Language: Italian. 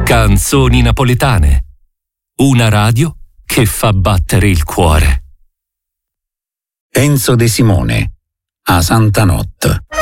Canzoni napoletane. Una radio che fa battere il cuore. Enzo De Simone, a Santa Notte.